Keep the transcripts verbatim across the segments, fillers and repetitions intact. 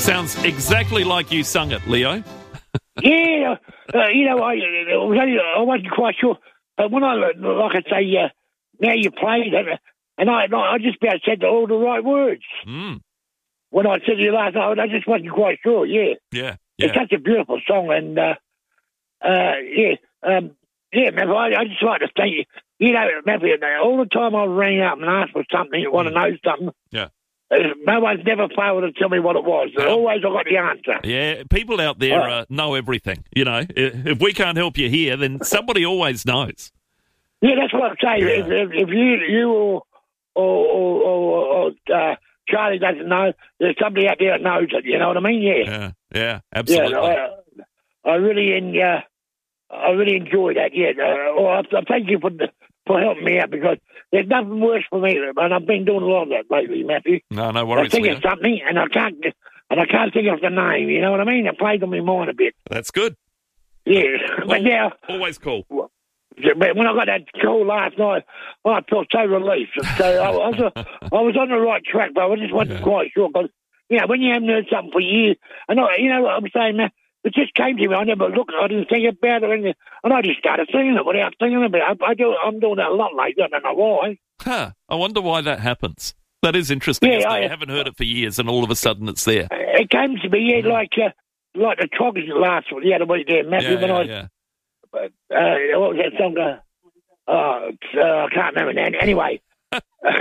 Sounds exactly like you sung it, Leo. Yeah, uh, you know, I, I, was only, I wasn't quite sure. Uh, when I, like I say, uh, now you played it, and I, I just about said all the right words. Mm. When I said to you last night, I just wasn't quite sure, yeah. Yeah, yeah. It's such a beautiful song, and, uh, uh, yeah, um, yeah, Matthew, I, I just like to thank you. You know, Matthew, all the time I ring up and ask for something, you want to know something. Yeah. Uh, no one's never failed to tell me what it was. No. Always I got the answer. Yeah, people out there Oh. uh, know everything, you know. If if we can't help you here, then somebody always knows. Yeah, that's what I'm saying. Yeah. If, if, if you you or or, or, or, or uh, Charlie doesn't know, there's somebody out there that knows it. You know what I mean? Yeah, Yeah, yeah, absolutely. yeah. I, I really en- uh, I really enjoy that. Yeah. Uh, well, I, I thank you for the, for helping me out, because there's nothing worse for me, and I've been doing a lot of that lately, Matthew. No, no I worries, think Leo. of something, and I can't and I can't think of the name. You know what I mean? It plays on my mind a bit. That's good. Yeah, but Al- now. Always cool. But when I got that call last night, I felt so relieved. So I was, I was on the right track, but I just wasn't Yeah. quite sure. Because, you know, when you haven't heard something for years, and I, you know what I'm saying, man, it just came to me. I never looked, I didn't think about it, or anything, and I just started singing it without thinking about it. I, I do, I'm doing that a lot lately. I don't know why. Huh. I wonder why that happens. That is interesting. Yeah, isn't it? I- You haven't heard it for years, and all of a sudden it's there. It came to me, yeah, like uh, like the Troggers last week, the other week there, Matthew, Yeah, when yeah, I, yeah. uh, what was that song? Uh, oh, uh, I can't remember now. Anyway, uh,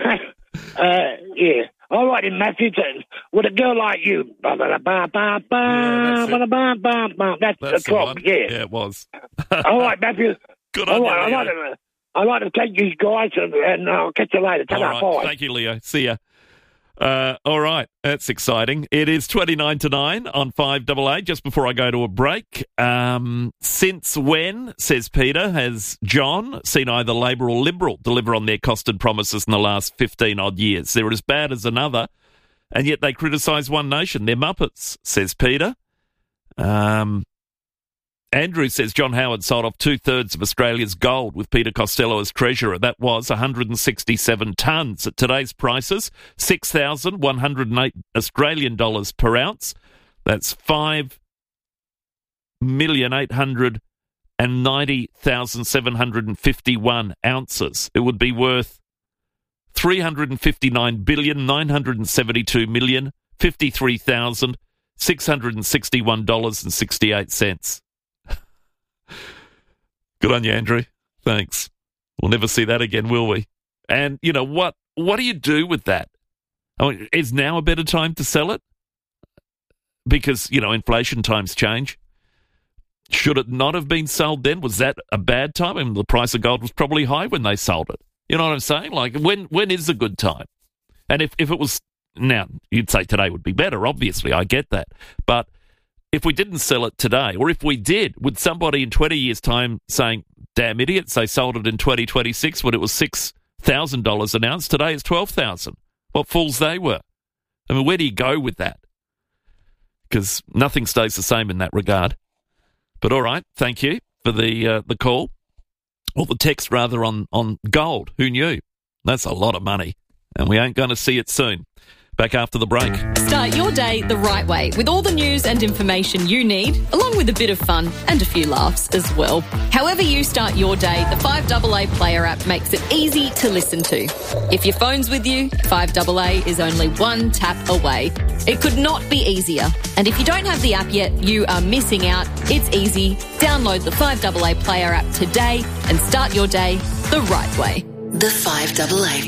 yeah. All right, then, Matthew, with a girl like you. Ba, ba, ba, ba, ba, Yeah, that's it. ba, ba, ba, ba. That's, That's the the Troggers, one. yeah. Yeah, it was. All right, Matthew. Good All on right, you, I Leo. like to, I like to take these guys, and, and I'll catch you later. All Ta-da, right. bye. Thank you, Leo. See ya. Uh, all right. That's exciting. It is twenty-nine to nine on five double A. Just before I go to a break, um, since when, says Peter, has John seen either Labor or Liberal deliver on their costed promises in the last fifteen-odd years? They're as bad as another, and yet they criticise One Nation. They're Muppets, says Peter. Um, Andrew says John Howard sold off two-thirds of Australia's gold with Peter Costello as treasurer. That was one hundred sixty-seven tonnes. At today's prices, six thousand one hundred eight Australian dollars per ounce. That's five million eight hundred ninety thousand seven hundred fifty-one ounces. It would be worth three hundred fifty-nine billion nine hundred seventy-two million fifty-three thousand six hundred sixty-one dollars and sixty-eight cents. Good on you, Andrew. Thanks. We'll never see that again, will we? And, you know, what What do you do with that? I mean, is now a better time to sell it? Because, you know, inflation times change. Should it not have been sold then? Was that a bad time? I mean, the price of gold was probably high when they sold it. You know what I'm saying? Like, when when is a good time? And if, if it was, now, you'd say today would be better, obviously, I get that. But if we didn't sell it today, or if we did, would somebody in twenty years' time saying, damn idiots, they sold it in twenty twenty-six when it was six thousand dollars an ounce, today it's twelve thousand dollars. What fools they were. I mean, where do you go with that? Because nothing stays the same in that regard. But all right, thank you for the uh, the call, or the text rather, on, on gold. Who knew? That's a lot of money, and we ain't going to see it soon. Back after the break. Start your day the right way with all the news and information you need, along with a bit of fun and a few laughs as well. However you start your day, the five double A Player app makes it easy to listen to. If your phone's with you, five double A is only one tap away. It could not be easier. And if you don't have the app yet, you are missing out. It's easy. Download the five double A Player app today and start your day the right way. The five double A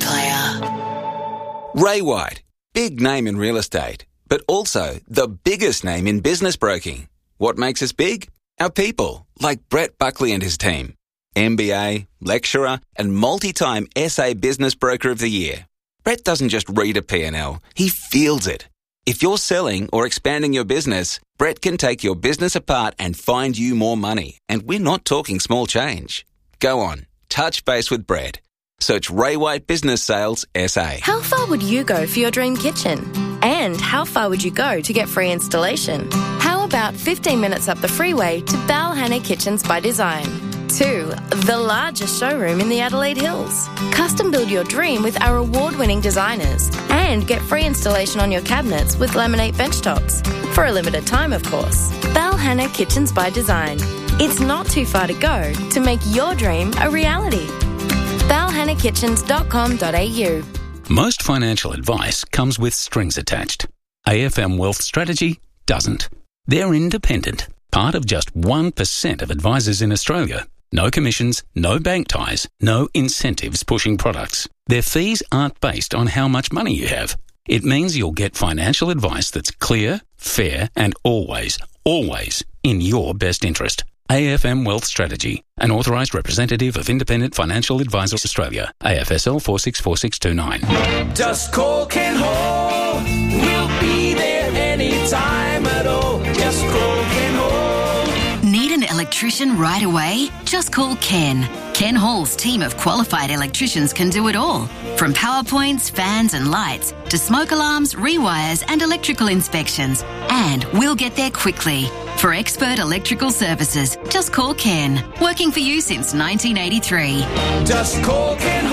Player. Ray White. Big name in real estate, but also the biggest name in business broking. What makes us big? Our people, like Brett Buckley and his team. M B A, lecturer, and multi-time S A Business Broker of the Year. Brett doesn't just read a P and L, he feels it. If you're selling or expanding your business, Brett can take your business apart and find you more money. And we're not talking small change. Go on, touch base with Brett. Search Ray White Business Sales S A. How far would you go for your dream kitchen? And how far would you go to get free installation? How about fifteen minutes up the freeway to Balhana Kitchens by Design? Two, the largest showroom in the Adelaide Hills. Custom build your dream with our award-winning designers and get free installation on your cabinets with laminate bench tops. For a limited time, of course. Balhana Kitchens by Design. It's not too far to go to make your dream a reality. balhana kitchens dot com dot a u. Most financial advice comes with strings attached. A F M Wealth Strategy doesn't. They're independent, part of just one percent of advisors in Australia. No commissions, no bank ties, no incentives pushing products. Their fees aren't based on how much money you have. It means you'll get financial advice that's clear, fair, and always, always in your best interest. A F M Wealth Strategy, an authorised representative of Independent Financial Advisors Australia, A F S L four six four six two nine. Just call Ken Hall. We'll be there anytime at all. Just call Ken Hall. Need an electrician right away? Just call Ken. Ken Hall's team of qualified electricians can do it all. From power points, fans and lights, to smoke alarms, rewires and electrical inspections. And we'll get there quickly. For expert electrical services, just call Ken. Working for you since nineteen eighty-three. Just call Ken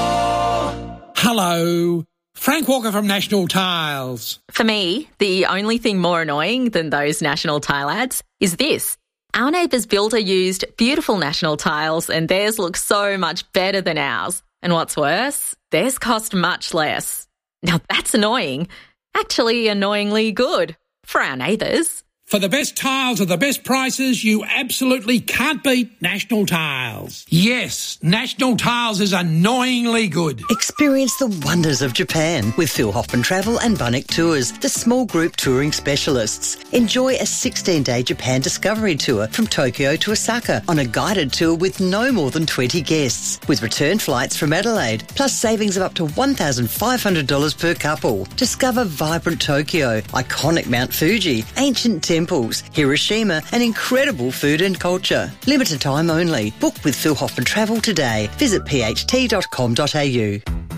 Hall. Hello. Frank Walker from National Tiles. For me, the only thing more annoying than those National Tile ads is this. Our neighbour's builder used beautiful National Tiles and theirs looks so much better than ours. And what's worse, theirs cost much less. Now that's annoying. Actually annoyingly good for our neighbours. For the best tiles at the best prices, you absolutely can't beat National Tiles. Yes, National Tiles is annoyingly good. Experience the wonders of Japan with Phil Hoffman Travel and Bunnik Tours, the small group touring specialists. Enjoy a sixteen-day Japan discovery tour from Tokyo to Osaka on a guided tour with no more than twenty guests, with return flights from Adelaide, plus savings of up to one thousand five hundred dollars per couple. Discover vibrant Tokyo, iconic Mount Fuji, ancient temples, Hiroshima and incredible food and culture. Limited time only. Book with Phil Hoffman Travel today. Visit p h t dot com dot a u.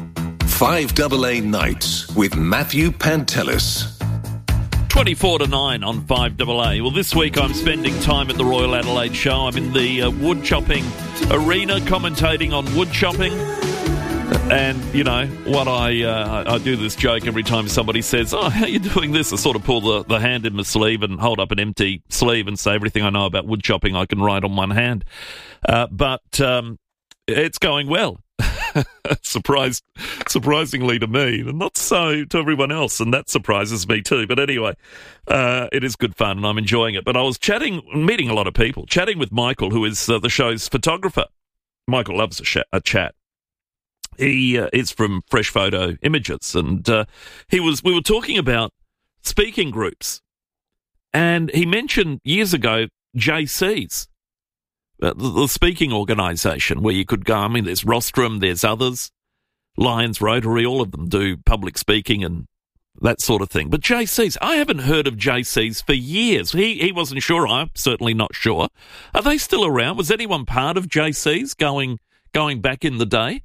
five A A Nights with Matthew Pantelis. twenty-four to nine on five A A. Well, this week I'm spending time at the Royal Adelaide Show. I'm in the uh, wood chopping arena commentating on wood chopping. And, you know, what I uh, I do this joke every time somebody says, oh, how are you doing this? I sort of pull the, the hand in my sleeve and hold up an empty sleeve and say everything I know about wood chopping I can write on one hand. Uh, but um, it's going well. Surprised, surprisingly to me, and not so to everyone else, and that surprises me too. But anyway, uh, it is good fun and I'm enjoying it. But I was chatting, meeting a lot of people, chatting with Michael, who is uh, the show's photographer. Michael loves a, sh- a chat. He uh, is from Fresh Photo Images, and uh, he was. We were talking about speaking groups, and he mentioned years ago J Cs, uh, the, the speaking organisation where you could go. I mean, there's Rostrum, there's others, Lions, Rotary, all of them do public speaking and that sort of thing. But J Cs, I haven't heard of J Cs for years. He he wasn't sure. I'm certainly not sure. Are they still around? Was anyone part of J Cs going going back in the day?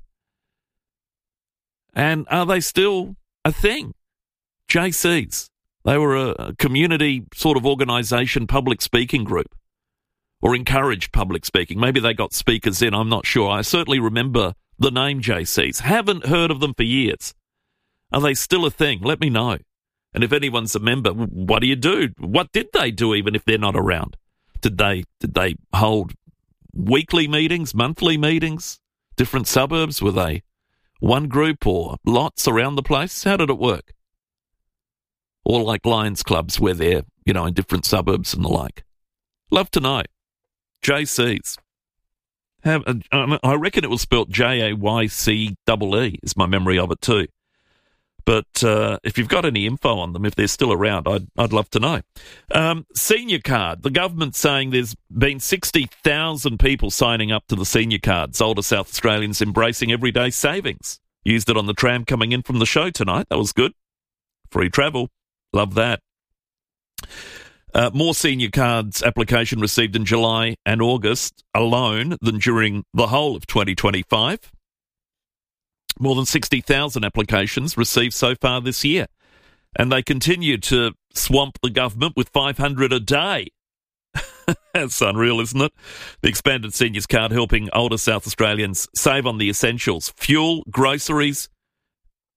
And are they still a thing? J Cs. They were a community sort of organisation, public speaking group, or encouraged public speaking. Maybe they got speakers in, I'm not sure. I certainly remember the name J Cs. Haven't heard of them for years. Are they still a thing? Let me know. And if anyone's a member, what do you do? What did they do even if they're not around? Did they, did they hold weekly meetings, monthly meetings, different suburbs? Were they one group or lots around the place? How did it work? Or like Lions clubs where they're, you know, in different suburbs and the like. Love to know. J Cs. Have, uh, I reckon it was spelt J A Y C E E is my memory of it too. But uh, if you've got any info on them, if they're still around, I'd, I'd love to know. Um, senior card. The government's saying there's been sixty thousand people signing up to the senior cards. Older South Australians embracing everyday savings. Used it on the tram coming in from the show tonight. That was good. Free travel. Love that. Uh, more senior cards application received in July and August alone than during the whole of twenty twenty-five. More than sixty thousand applications received so far this year. And they continue to swamp the government with five hundred a day. That's unreal, isn't it? The expanded seniors card helping older South Australians save on the essentials. Fuel, groceries,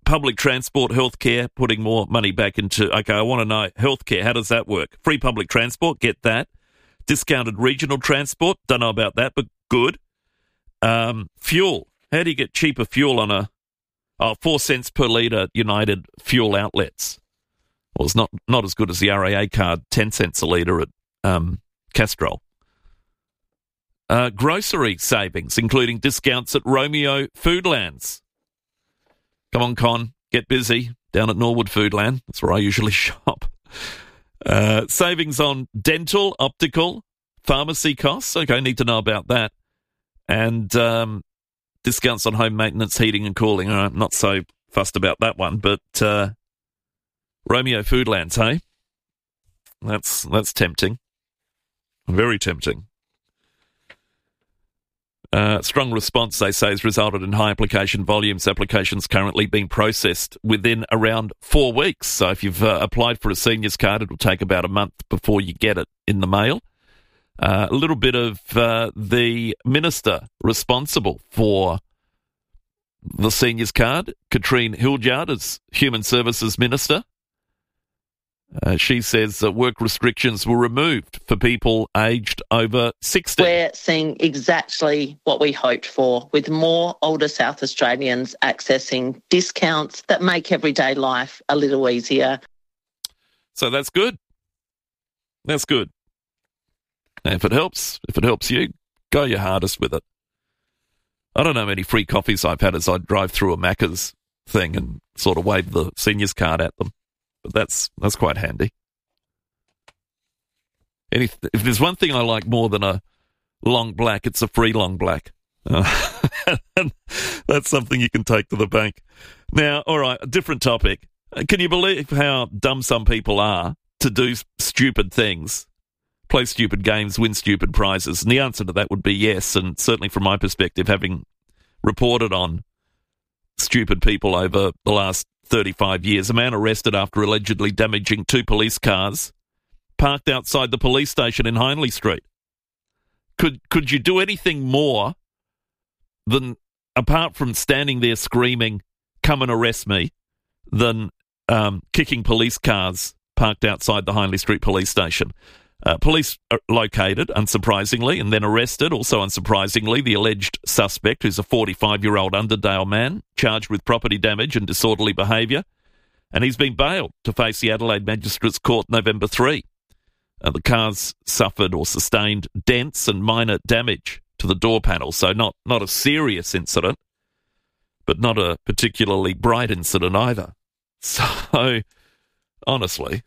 public transport, healthcare, putting more money back into, okay, I want to know, healthcare, how does that work? Free public transport, get that. Discounted regional transport, don't know about that, but good. Um, fuel, how do you get cheaper fuel on a, oh, four cents per litre United fuel outlets? Well, it's not, not as good as the R A A card, ten cents a litre at um, Castrol. Uh, grocery savings, including discounts at Romeo Foodlands. Come on, Con, get busy down at Norwood Foodland. That's where I usually shop. Uh, savings on dental, optical, pharmacy costs. Okay, need to know about that. And um, discounts on home maintenance, heating and cooling. All right, not so fussed about that one, but uh, Romeo Foodlands, hey? That's that's tempting. Very tempting. Uh, strong response, they say, has resulted in high application volumes. Applications currently being processed within around four weeks. So if you've uh, applied for a seniors card, it will take about a month before you get it in the mail. Uh, a little bit of uh, the minister responsible for the seniors card, Katrine Hildyard, as Human Services Minister. Uh, she says that work restrictions were removed for people aged over sixty. We're seeing exactly what we hoped for, with more older South Australians accessing discounts that make everyday life a little easier. So that's good. That's good. And if it helps, if it helps you, go your hardest with it. I don't know how many free coffees I've had as I drive through a Macca's thing and sort of wave the seniors card at them. But that's that's quite handy. And if, if there's one thing I like more than a long black, it's a free long black. Uh, that's something you can take to the bank. Now, all right, a different topic. Can you believe how dumb some people are to do stupid things, play stupid games, win stupid prizes? And the answer to that would be yes, and certainly from my perspective, having reported on stupid people over the last thirty-five years. A man arrested after allegedly damaging two police cars parked outside the police station in Hindley Street. Could could you do anything more than, apart from standing there screaming, "Come and arrest me," than um, kicking police cars parked outside the Hindley Street police station? Uh, police are located, unsurprisingly, and then arrested, also unsurprisingly, the alleged suspect, who's a forty-five-year-old Underdale man, charged with property damage and disorderly behaviour, and he's been bailed to face the Adelaide Magistrates Court November third. Uh, the cars suffered or sustained dents and minor damage to the door panel, so not, not a serious incident, but not a particularly bright incident either. So, honestly,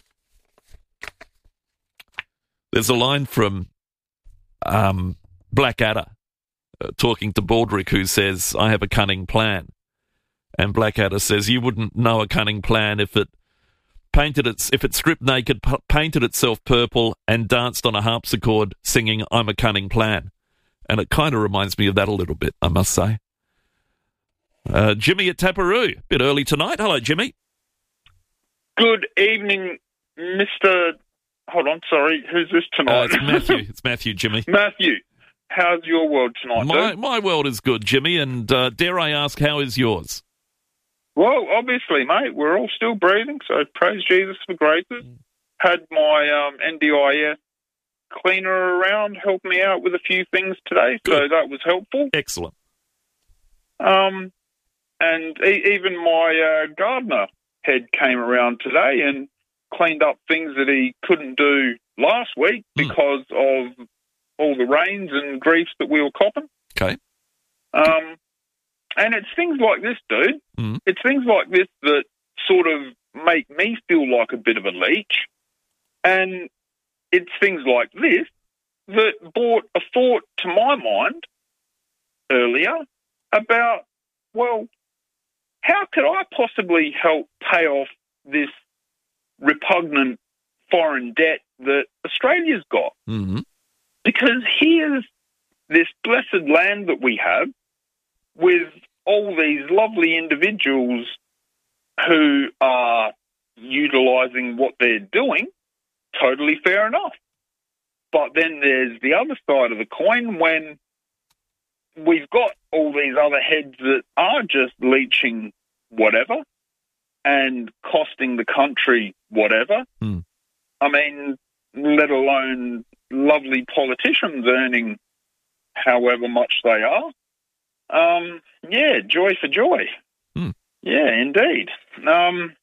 there's a line from um, Blackadder uh, talking to Baldrick, who says, "I have a cunning plan." And Blackadder says, "You wouldn't know a cunning plan if it painted its, if it stripped naked, p- painted itself purple, and danced on a harpsichord singing 'I'm a cunning plan.'" And it kind of reminds me of that a little bit, I must say. Uh, Jimmy at Taparoo, bit early tonight. Hello, Jimmy. Good evening, Mister Hold on, sorry. Who's this tonight? Uh, it's Matthew. It's Matthew, Jimmy. Matthew, how's your world tonight, My, dude? my world is good, Jimmy, and uh, dare I ask, how is yours? Well, obviously, mate, we're all still breathing, so praise Jesus for graces. Had my um, N D I S cleaner around help me out with a few things today, good. So that was helpful. Excellent. Um, and e- even my uh, gardener head came around today and cleaned up things that he couldn't do last week because mm. of all the rains and griefs that we were copping. Okay. Um, and it's things like this, dude. Mm. It's things like this that sort of make me feel like a bit of a leech. And it's things like this that brought a thought to my mind earlier about, well, how could I possibly help pay off this repugnant foreign debt that Australia's got? Mm-hmm. Because here's this blessed land that we have with all these lovely individuals who are utilising what they're doing, totally fair enough. But then there's the other side of the coin when we've got all these other heads that are just leeching whatever and costing the country whatever. Mm. I mean, let alone lovely politicians earning however much they are. Um, yeah, joy for joy. Mm. Yeah, indeed. Um,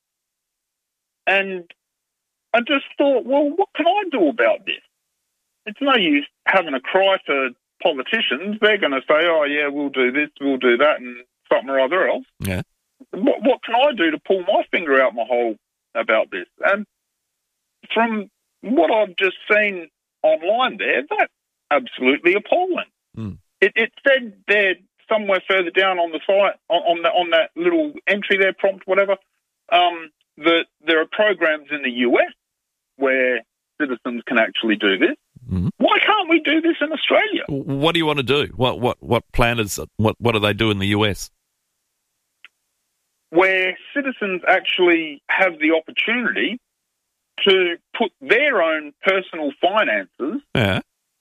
and I just thought, well, what can I do about this? It's no use having a cry for politicians. They're going to say, oh, yeah, we'll do this, we'll do that, and something or other else. Yeah. What, what can I do to pull my finger out my hole about this? And from what I've just seen online there, that's absolutely appalling. Mm. It, it said there somewhere further down on the site, on, on, the, on that little entry there, prompt, whatever, um, that there are programs in the U S where citizens can actually do this. Mm. Why can't we do this in Australia? What do you want to do? What what what plan is it? What what do they do in the U S? Where citizens actually have the opportunity to put their own personal finances, Yeah.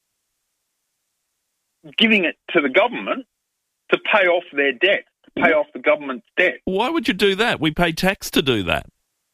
giving it to the government to pay off their debt, to pay off the government's debt. Why would you do that? We pay tax to do that.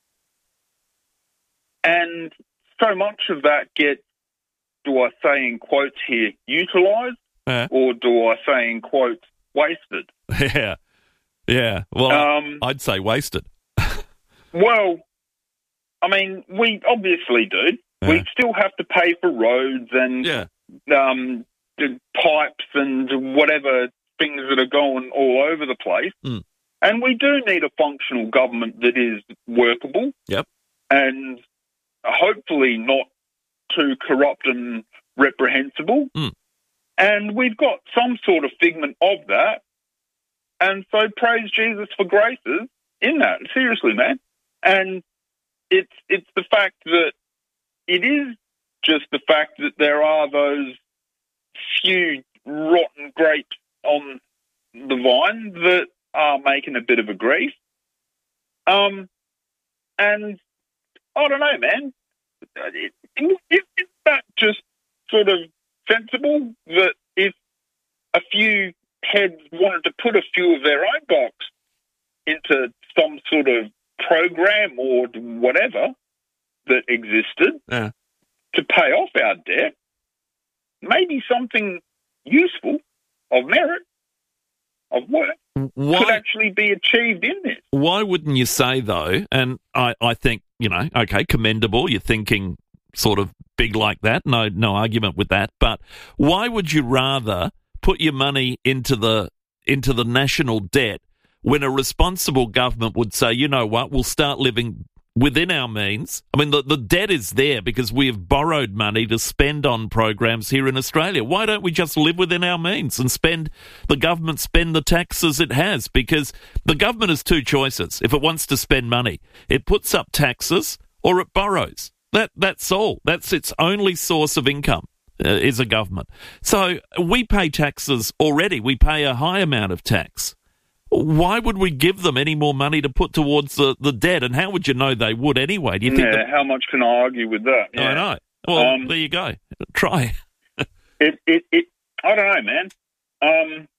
And so much of that gets, do I say in quotes here, utilised, Yeah. or do I say in quotes, wasted? Yeah. Yeah. Well, Um, I'd say wasted. Well, I mean, we obviously do. Yeah. We still have to pay for roads and Yeah. um, the pipes and whatever things that are going all over the place. Mm. And we do need a functional government that is workable. Yep. And hopefully not too corrupt and reprehensible. Mm. And we've got some sort of figment of that. And so praise Jesus for graces in that. Seriously, man. And it's it's the fact that it is just the fact that there are those few rotten grapes on the vine that are making a bit of a grief. Um, and I don't know, man. Is, is that just sort of sensible that if a few heads wanted to put a few of their own bucks into some sort of program or whatever that existed Yeah. to pay off our debt, maybe something useful, of merit, of work, Why? could actually be achieved in this. Why wouldn't you say, though, and I, I think, you know, okay, commendable, you're thinking sort of big like that, no no argument with that, but why would you rather put your money into the into the national debt when a responsible government would say, you know what, we'll start living within our means? I mean, the, the debt is there because we have borrowed money to spend on programs here in Australia. Why don't we just live within our means and spend, the government spend the taxes it has? Because the government has two choices. If it wants to spend money, it puts up taxes or it borrows. That That's all. That's its only source of income, uh, is a government. So we pay taxes already. We pay a high amount of tax. Why would we give them any more money to put towards the, the debt? And how would you know they would anyway? Do you think? Yeah, that, how much can I argue with that? Yeah. I know. Well, Um, there you go. Try. It, it, it, I don't know, man. Um,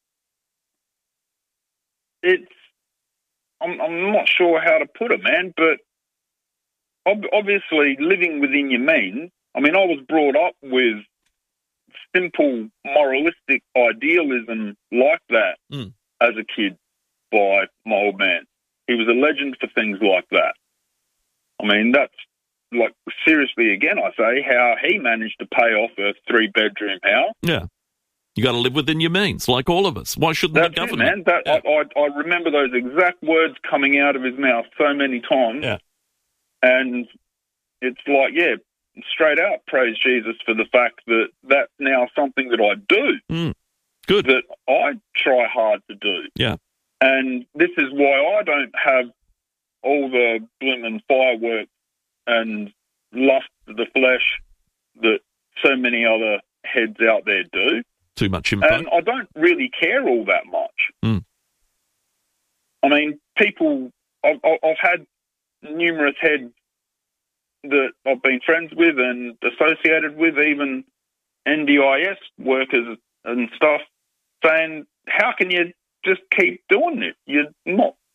it's, I'm, I'm not sure how to put it, man, but ob- obviously living within your means, I mean, I was brought up with simple moralistic idealism like that Mm. as a kid by my old man. He was a legend for things like that. I mean, that's like, seriously, again, I say, how he managed to pay off a three-bedroom house. Yeah. You got to live within your means, like all of us. Why shouldn't That's the it, government? man. That, I, I, I remember those exact words coming out of his mouth so many times. Yeah. And it's like, yeah, straight out, praise Jesus for the fact that that's now something that I do. Mm. Good. That I try hard to do. Yeah. And this is why I don't have all the blooming fireworks and lust of the flesh that so many other heads out there do. Too much info. And I don't really care all that much. Mm. I mean, people, I've, I've had numerous heads that I've been friends with and associated with, even N D I S workers and stuff, saying, how can you just keep doing this? You're not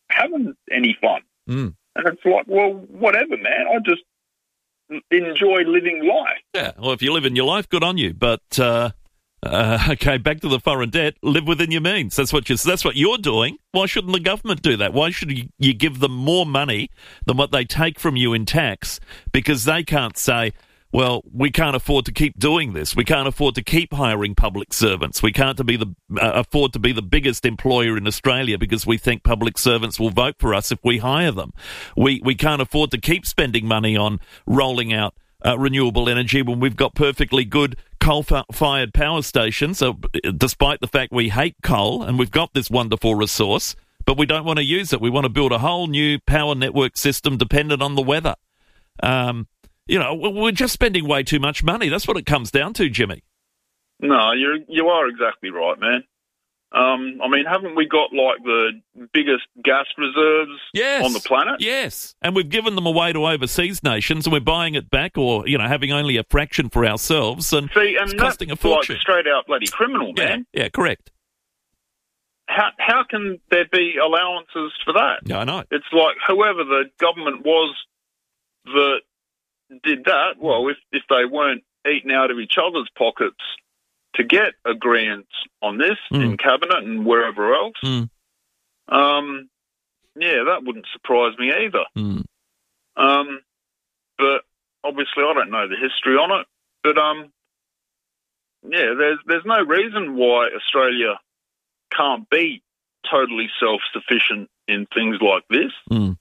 having any fun. Mm. And it's like, well, whatever, man. I just enjoy living life. Yeah, well, if you're living your life, good on you. But, uh, uh, okay, back to the foreign debt, live within your means. That's what, you're, that's what you're doing. Why shouldn't the government do that? Why should you, you give them more money than what they take from you in tax? Because they can't say, well, we can't afford to keep doing this. We can't afford to keep hiring public servants. We can't to be the, uh, afford to be the biggest employer in Australia because we think public servants will vote for us if we hire them. We we can't afford to keep spending money on rolling out uh, renewable energy when we've got perfectly good coal-fired power stations, so, despite the fact we hate coal and we've got this wonderful resource, but we don't want to use it. We want to build a whole new power network system dependent on the weather. Um... You know, we're just spending way too much money. That's what it comes down to, Jimmy. No, you're, you are exactly right, man. Um, I mean, haven't we got, like, the biggest gas reserves yes. on the planet? Yes, and we've given them away to overseas nations, and we're buying it back or, you know, having only a fraction for ourselves, and See, and it's costing a that's, fortune. Like, straight-out bloody criminal, man. Yeah, yeah, correct. How, how can there be allowances for that? Yeah, I know. It's like whoever the government was that did that, well, if, if they weren't eating out of each other's pockets to get agreements on this mm. in Cabinet and wherever else, mm. um, yeah, that wouldn't surprise me either. Mm. Um, but obviously I don't know the history on it. But, um, yeah, there's there's no reason why Australia can't be totally self-sufficient in things like this mm.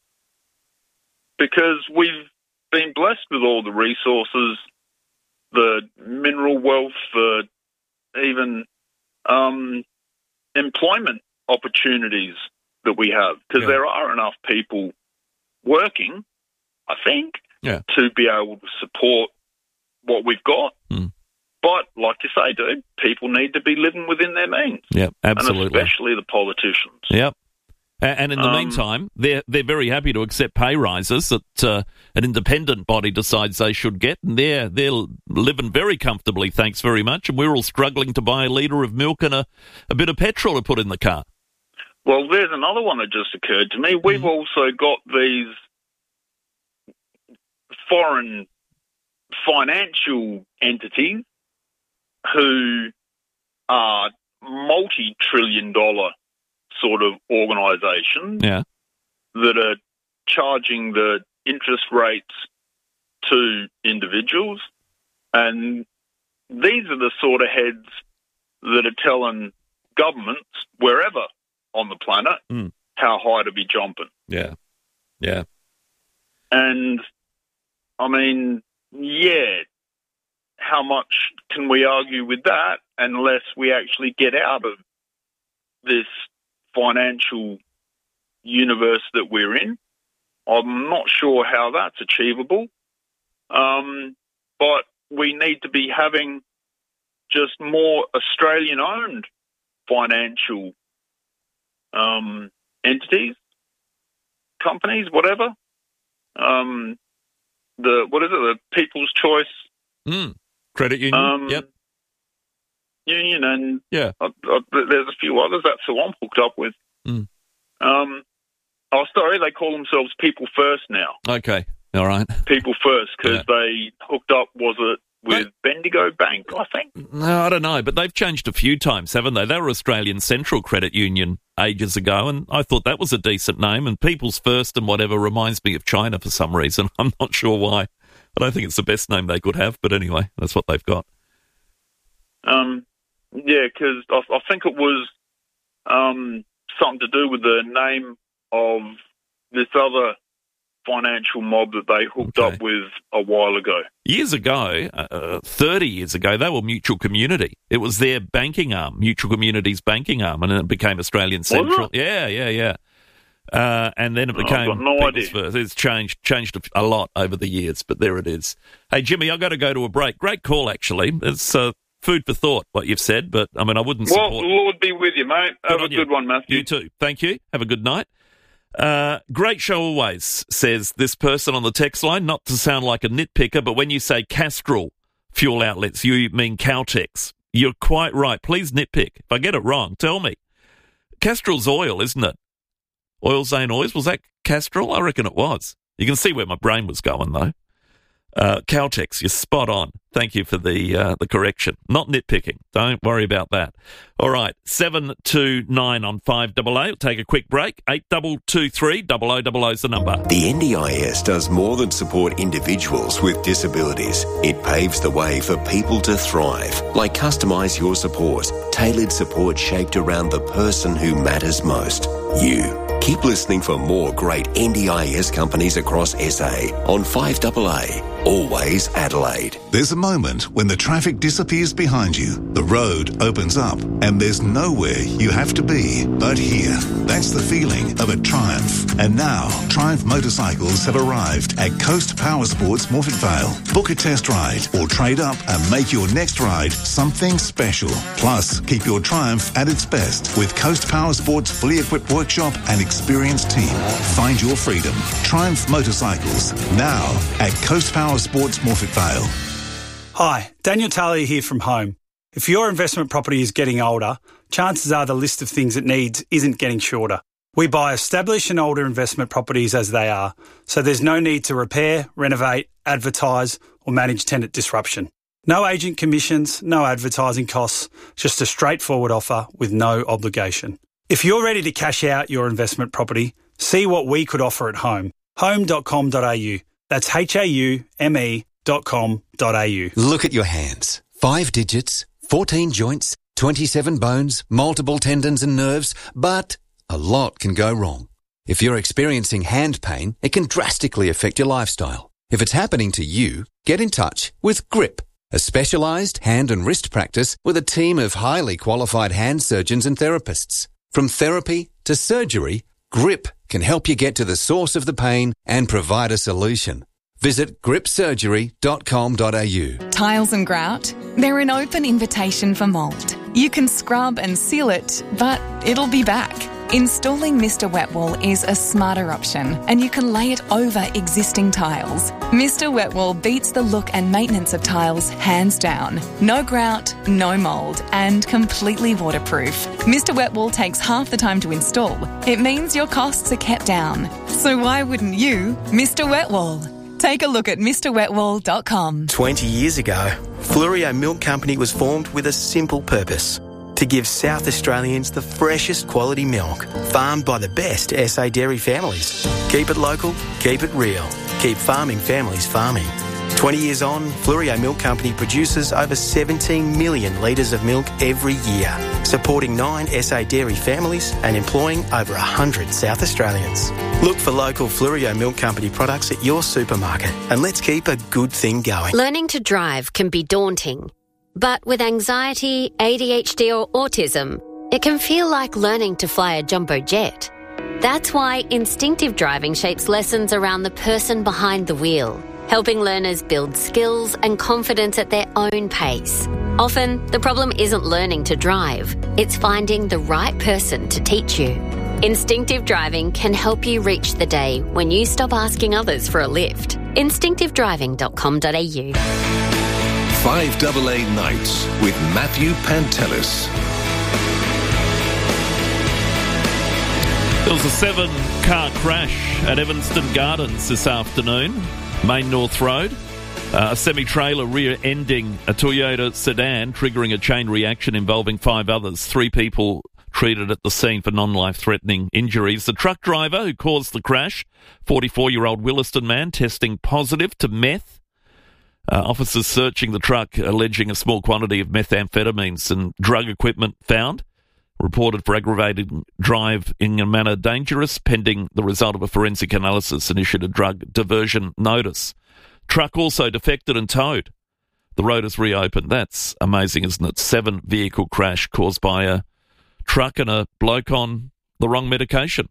because we've been blessed with all the resources, the mineral wealth, the even um, employment opportunities that we have, because yeah. there are enough people working, I think, yeah. to be able to support what we've got. Mm. But, like you say, dude, people need to be living within their means. Yep, absolutely. And especially the politicians. Yep. And in the um, meantime, they're they're very happy to accept pay rises that uh, an independent body decides they should get, and they're they're living very comfortably, thanks very much. And we're all struggling to buy a litre of milk and a, a bit of petrol to put in the car. Well, there's another one that just occurred to me. We've mm. also got these foreign financial entities who are multi-trillion dollar sort of organisations yeah. that are charging the interest rates to individuals. And these are the sort of heads that are telling governments wherever on the planet mm. how high to be jumping. Yeah, yeah. And, I mean, yeah, how much can we argue with that unless we actually get out of this financial universe that we're in? I'm not sure how that's achievable, um, but we need to be having just more Australian-owned financial um, entities, companies, whatever. Um, the what is it? The People's Choice mm. Credit Union. Um, yep. Union, and yeah, I, I, there's a few others. That's who I'm hooked up with. Mm. Um, oh, sorry, they call themselves People First now. Okay, all right. People First, because yeah. they hooked up, was it with but, Bendigo Bank, I think? No, I don't know, but they've changed a few times, haven't they? They were Australian Central Credit Union ages ago, and I thought that was a decent name, and People's First and whatever reminds me of China for some reason. I'm not sure why. I don't think it's the best name they could have, but anyway, that's what they've got. Um, yeah, because I, I think it was um, something to do with the name of this other financial mob that they hooked okay. up with a while ago. Years ago, uh, thirty years ago, they were Mutual Community. It was their banking arm, Mutual Community's banking arm, and then it became Australian Central. Yeah, yeah, yeah. Uh, and then it became oh, I've got no idea. First. It's changed changed a lot over the years, but there it is. Hey, Jimmy, I've got to go to a break. Great call, actually. It's uh, food for thought, what you've said, but, I mean, I wouldn't well, support... Well, Lord be with you, mate. Have a good one, Matthew. You too. Thank you. Have a good night. Uh, great show always, says this person on the text line, not to sound like a nitpicker, but when you say Castrol fuel outlets, you mean Caltex. You're quite right. Please nitpick. If I get it wrong, tell me. Castrol's oil, isn't it? Oil Zane Oils, was that Castrol? I reckon it was. You can see where my brain was going, though. Uh, Caltex, you're spot on. Thank you for the uh, the correction. Not nitpicking. Don't worry about that. All right, seven two nine on five double A. We'll take a quick break. eight two two three, double oh double oh is the number. The N D I S does more than support individuals with disabilities. It paves the way for people to thrive, like Customise Your Support, tailored support shaped around the person who matters most, you. Keep listening for more great N D I S companies across S A on five double A, always Adelaide. There's a moment when the traffic disappears behind you, the road opens up, and there's nowhere you have to be but here. That's the feeling of a Triumph. And now, Triumph motorcycles have arrived at Coast Power Sports Morphett Vale. Book a test ride or trade up and make your next ride something special. Plus, keep your Triumph at its best with Coast Power Sports' fully equipped workshop and experienced team. Find your freedom. Triumph Motorcycles, now at Coast Power Sports Morphett Vale. Hi, Daniel Talia here from Home. If your investment property is getting older, chances are the list of things it needs isn't getting shorter. We buy established and older investment properties as they are, so there's no need to repair, renovate, advertise or manage tenant disruption. No agent commissions, no advertising costs, just a straightforward offer with no obligation. If you're ready to cash out your investment property, see what we could offer at Home. home dot com dot a u. That's H A U M E dot com dot a u. Look at your hands. Five digits, fourteen joints, twenty-seven bones, multiple tendons and nerves, but a lot can go wrong. If you're experiencing hand pain, it can drastically affect your lifestyle. If it's happening to you, get in touch with Grip, a specialised hand and wrist practice with a team of highly qualified hand surgeons and therapists. From therapy to surgery, Grip can help you get to the source of the pain and provide a solution. Visit grip surgery dot com dot a u. Tiles and grout, they're an open invitation for mould. You can scrub and seal it, but it'll be back. Installing Mister Wet Wall is a smarter option, and you can lay it over existing tiles. Mister Wet Wall beats the look and maintenance of tiles hands down. No grout, no mould, and completely waterproof. Mister Wet Wall takes half the time to install. It means your costs are kept down. So why wouldn't you, Mister Wet Wall? Take a look at Mr Wet Wall dot com. twenty years ago, Fluorio Milk Company was formed with a simple purpose: to give South Australians the freshest quality milk, farmed by the best S A dairy families. Keep it local, keep it real, keep farming families farming. twenty years on, Fluorio Milk Company produces over seventeen million litres of milk every year, supporting nine S A dairy families and employing over one hundred South Australians. Look for local Fluorio Milk Company products at your supermarket, and let's keep a good thing going. Learning to drive can be daunting. But with anxiety, A D H D or autism, it can feel like learning to fly a jumbo jet. That's why instinctive driving shapes lessons around the person behind the wheel, helping learners build skills and confidence at their own pace. Often, the problem isn't learning to drive, it's finding the right person to teach you. Instinctive driving can help you reach the day when you stop asking others for a lift. instinctive driving dot com dot a u. five double A Nights with Matthew Pantelis. There was a seven-car crash at Evanston Gardens this afternoon, Main North Road. Uh, a semi-trailer rear-ending a Toyota sedan, triggering a chain reaction involving five others. Three people treated at the scene for non-life-threatening injuries. The truck driver who caused the crash, forty-four-year-old Williston man, testing positive to meth. Uh, officers searching the truck, alleging a small quantity of methamphetamines and drug equipment found. Reported for aggravated drive in a manner dangerous, pending the result of a forensic analysis, and issued a drug diversion notice. Truck also defected and towed. The road is reopened. That's amazing, isn't it? Seven vehicle crash caused by a truck and a bloke on the wrong medication.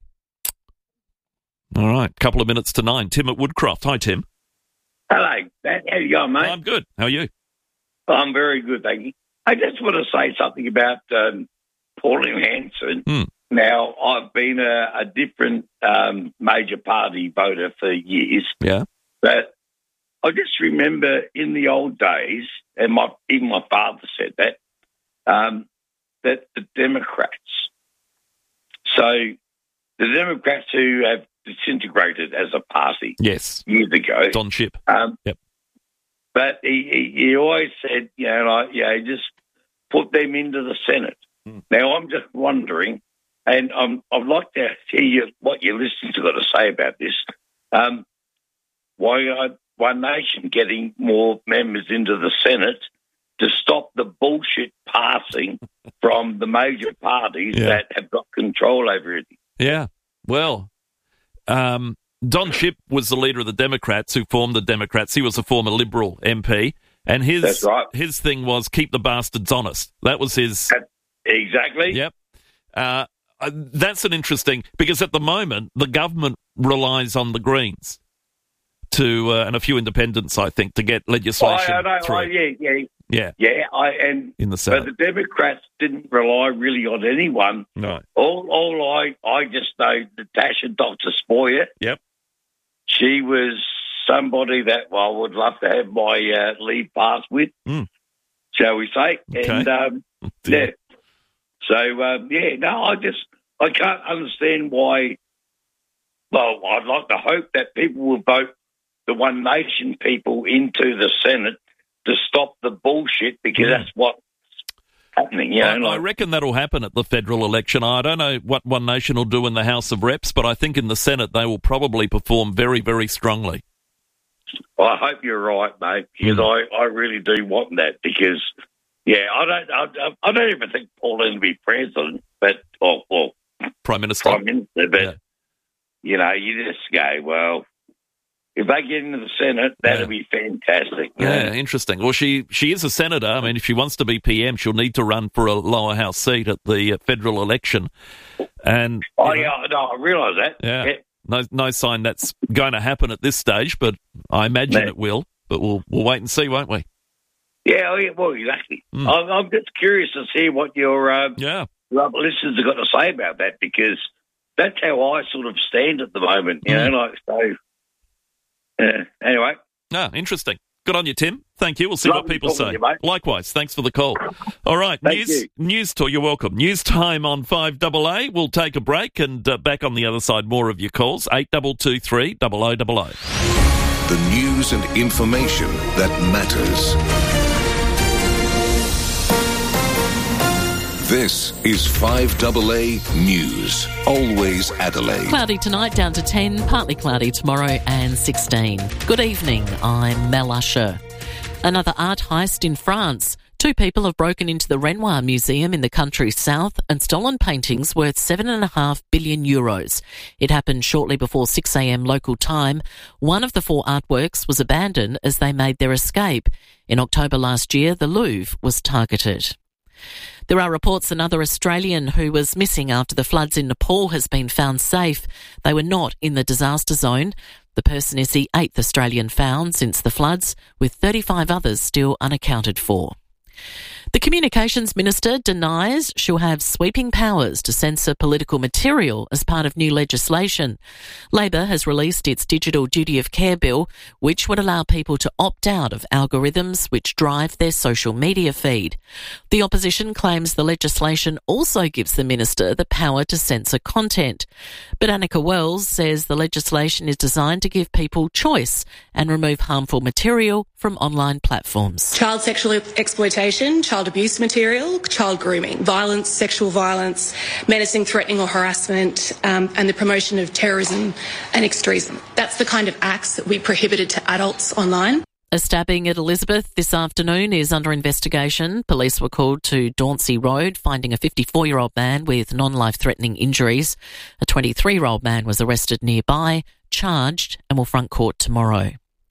All right, couple of minutes to nine. Tim at Woodcroft. Hi, Tim. Hello, Matt. How you going, mate? I'm good. How are you? I'm very good, thank you. I just want to say something about um, Pauline Hanson. Mm. Now, I've been a, a different um, major party voter for years. Yeah. But I just remember in the old days, and my even my father said that, um, that the Democrats, so the Democrats who have disintegrated as a party Yes. years ago. Don Chip. Um, Yep. But he, he, he always said, you know, like, yeah, just put them into the Senate. Mm. Now, I'm just wondering, and um, I'd like to hear you, what your listeners have got to say about this. Um, why are One Nation getting more members into the Senate to stop the bullshit passing from the major parties Yeah. that have got control over it? Yeah. Well, um, Don Chip was the leader of the Democrats who formed the Democrats. He was a former Liberal M P, and his That's right. his thing was keep the bastards honest. That was his. Exactly. Yep. Uh, uh, that's an interesting, because at the moment the government relies on the Greens to uh, and a few independents, I think, to get legislation I, I know, through. I, yeah, yeah, yeah, yeah. I and in the but Senate. the Democrats didn't rely really on anyone. No. All, all I, I just know Natasha Doctor Spoyer. Yep. She was somebody that well, I would love to have my uh, leave pass with, Mm. shall we say? Okay. And um, yeah. So um, yeah, no, I just I can't understand why. Well, I'd like to hope that people will vote the One Nation people into the Senate to stop the bullshit, because Mm. that's what's happening. You know, I, I like, reckon that'll happen at the federal election. I don't know what One Nation will do in the House of Reps, but I think in the Senate they will probably perform very, very strongly. I hope you're right, mate, because Mm. I, I really do want that. Because yeah, I don't I, I don't even think Pauline will be president, but or, or Prime Minister. prime minister. But Yeah. you know, you just go, well, if they get into the Senate, that'll Yeah. be fantastic. you know? Yeah, interesting. Well, she she is a senator. I mean, if she wants to be P M, she'll need to run for a lower house seat at the uh, federal election. And Oh you know, yeah, no, I realise that. yeah, no no sign that's going to happen at this stage, but I imagine No. it will. But we'll we'll wait and see, won't we? Yeah, oh, yeah, well, exactly. Mm. I'm, I'm just curious to see what your, uh, Yeah. your other listeners have got to say about that, because that's how I sort of stand at the moment. You Mm. know, like so. Uh, anyway, Ah, interesting. Good on you, Tim. Thank you. We'll see what Lovely people talking say. to you, mate. Likewise. Thanks for the call. All right. Thank news, you. news to you're welcome. News time on five double A. We'll take a break and uh, back on the other side, more of your calls. eight two two three, double oh double oh. The news and information that matters. This is five double A News. Always Adelaide. Cloudy tonight, down to ten, partly cloudy tomorrow and sixteen. Good evening, I'm Mel Usher. Another art heist in France. Two people have broken into the Renoir Museum in the country's south and stolen paintings worth seven and a half billion euros. It happened shortly before six a.m. local time. One of the four artworks was abandoned as they made their escape. In October last year, the Louvre was targeted. There are reports another Australian who was missing after the floods in Nepal has been found safe. They were not in the disaster zone. The person is the eighth Australian found since the floods, with thirty-five others still unaccounted for. The Communications Minister denies she'll have sweeping powers to censor political material as part of new legislation. Labor has released its Digital Duty of Care bill, which would allow people to opt out of algorithms which drive their social media feed. The opposition claims the legislation also gives the minister the power to censor content. But Annika Wells says the legislation is designed to give people choice and remove harmful material from online platforms. Child sexual exploitation, child abuse material, child grooming, violence, sexual violence, menacing, threatening or harassment, um, and the promotion of terrorism and extremism. That's the kind of acts that we prohibited to adults online. A stabbing at Elizabeth this afternoon is under investigation. Police were called to Dauncey Road, finding a fifty-four-year-old man with non-life-threatening injuries. A twenty-three-year-old man was arrested nearby, charged, and will front court tomorrow.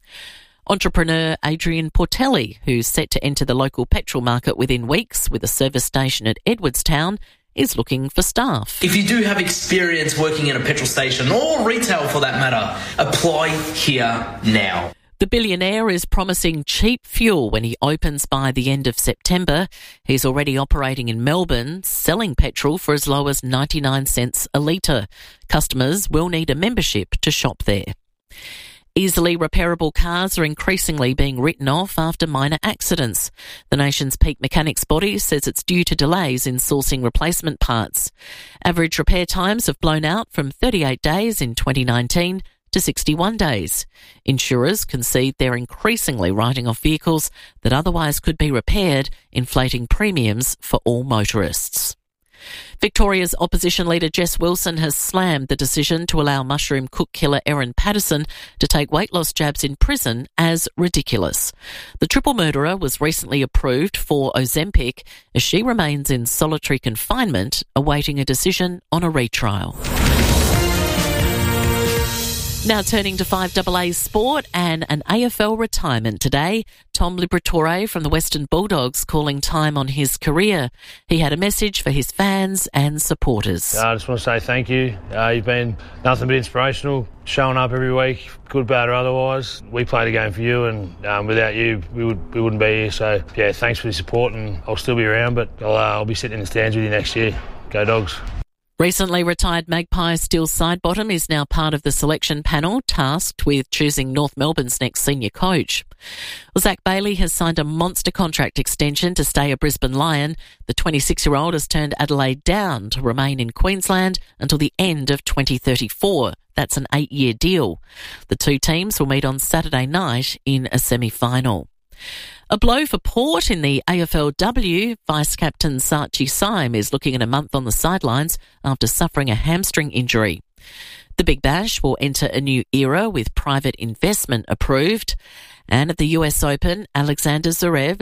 Entrepreneur Adrian Portelli, who's set to enter the local petrol market within weeks with a service station at Edwardstown, is looking for staff. If you do have experience working in a petrol station or retail for that matter, apply here now. The billionaire is promising cheap fuel when he opens by the end of September. He's already operating in Melbourne, selling petrol for as low as ninety-nine cents a litre. Customers will need a membership to shop there. Easily repairable cars are increasingly being written off after minor accidents. The nation's peak mechanics body says it's due to delays in sourcing replacement parts. Average repair times have blown out from thirty-eight days in twenty nineteen to sixty-one days. Insurers concede they're increasingly writing off vehicles that otherwise could be repaired, inflating premiums for all motorists. Victoria's opposition leader Jess Wilson has slammed the decision to allow mushroom cook killer Erin Patterson to take weight loss jabs in prison as ridiculous. The triple murderer was recently approved for Ozempic as she remains in solitary confinement awaiting a decision on a retrial. Now turning to five A A sport and an A F L retirement today. Tom Liberatore from the Western Bulldogs calling time on his career. He had a message for his fans and supporters. Uh, I just want to say thank you. Uh, you've been nothing but inspirational, showing up every week, good, bad or otherwise. We played a game for you, and um, without you, we, would, we wouldn't be here. So, yeah, thanks for the support, and I'll still be around, but I'll, uh, I'll be sitting in the stands with you next year. Go Dogs. Recently retired Magpie Steele Sidebottom is now part of the selection panel tasked with choosing North Melbourne's next senior coach. Well, Zach Bailey has signed a monster contract extension to stay a Brisbane Lion. The twenty-six-year-old has turned Adelaide down to remain in Queensland until the end of twenty thirty-four. That's an eight-year deal. The two teams will meet on Saturday night in a semi-final. A blow for Port in the A F L W. Vice-captain Saatchi Syme is looking at a month on the sidelines after suffering a hamstring injury. The Big Bash will enter a new era with private investment approved. And at the U S Open, Alexander Zverev